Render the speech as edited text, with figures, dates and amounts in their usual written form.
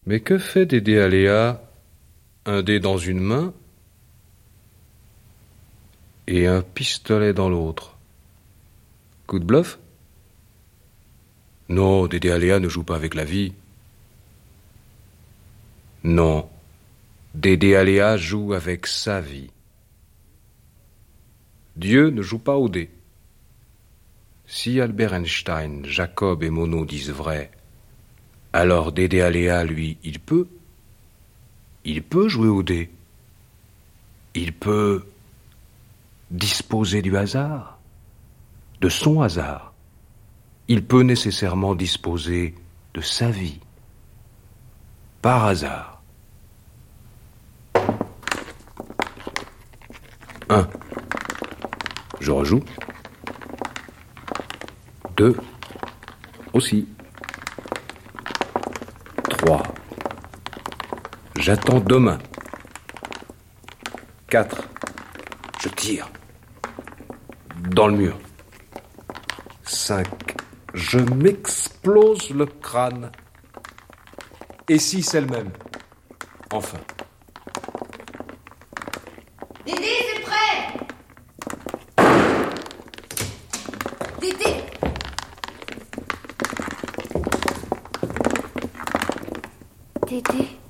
Mais que fait Dédé Aléa? Un dé dans une main et un pistolet dans l'autre. Coup de bluff? Non, Dédé Aléa ne joue pas avec la vie. Non, Dédé Aléa joue avec sa vie. Dieu ne joue pas au dé. Si Albert Einstein, Jacob et Monod disent vrai, alors Dédé Aléa, lui, il peut jouer au dé. Il peut disposer du hasard, de son hasard. Il peut nécessairement disposer de sa vie, par hasard. 1. Je rejoue. 2. Aussi. 3. J'attends demain. 4. Je tire. Dans le mur. 5. Je m'explose le crâne. Et 6, c'est le même. Enfin. Dédé, c'est prêt! Dédé! Dédé.